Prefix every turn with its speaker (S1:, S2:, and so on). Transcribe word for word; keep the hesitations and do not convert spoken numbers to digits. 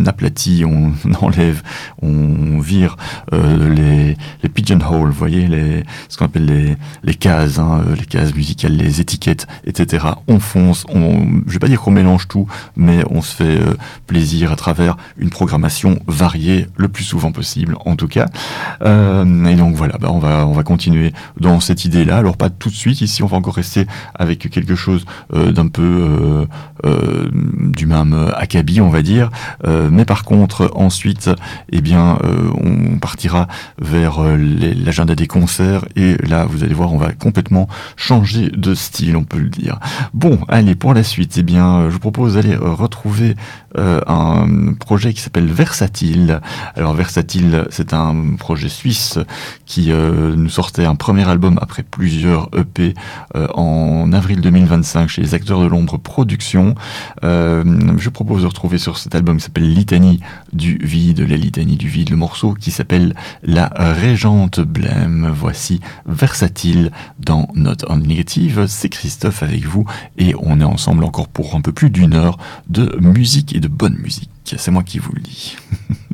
S1: aplatit, on enlève, on vire euh, les, les pigeonholes, vous voyez, les, ce qu'on appelle les, les cases, hein, les cases musicales, les étiquettes, et cetera. On fonce, on, je vais pas dire qu'on mélange tout, mais on se fait euh, plaisir à travers une programmation variée le plus souvent possible, en tout cas. Euh, et donc voilà, bah on va on va continuer dans cette idée-là. Alors pas tout de suite. Ici, on va encore rester avec quelque chose euh, d'un peu euh, euh, du même acabit, on va dire. Euh, mais par contre, ensuite, eh bien, euh, on partira vers euh, les, l'agenda des concerts. Et là, vous allez voir, on va complètement changer de style, on peut le dire. Bon, allez, pour la suite, eh bien, je vous propose d'aller euh, retrouver euh, un projet qui s'appelle Versatile. Alors Versatile, c'est un projet suisse qui euh, nous sortait un premier album après plusieurs E P euh, en avril deux mille vingt-cinq chez les Acteurs de l'Ombre Productions. Euh, je propose de retrouver sur cet album qui s'appelle Litanie du vide, la litanie du vide, le morceau qui s'appelle La Régente Blême. Voici Versatile dans Note en négative. C'est Christophe avec vous et on est ensemble encore pour un peu plus d'une heure de musique et de bonne musique. C'est moi qui vous le dis.